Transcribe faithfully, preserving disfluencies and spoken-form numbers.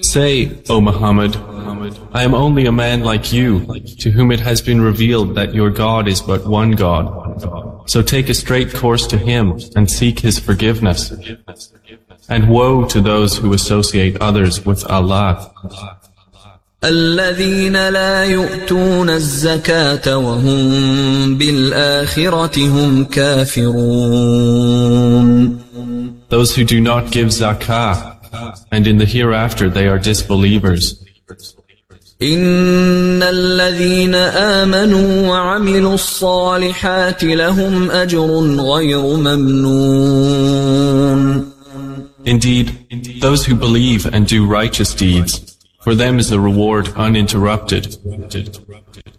Say, O Muhammad, I am only a man like you, to whom it has been revealed that your God is but one God. So take a straight course to Him and seek His forgiveness. And woe to those who associate others with Allah. الذين لا يؤتون الزكاة وهم بالآخرة هم كافرون. Those who do not give zakah, and in the hereafter they are disbelievers. إن الذين آمنوا وعملوا الصالحات لهم أجر غير ممنون. Indeed, those who believe and do righteous deeds, for them is the reward uninterrupted.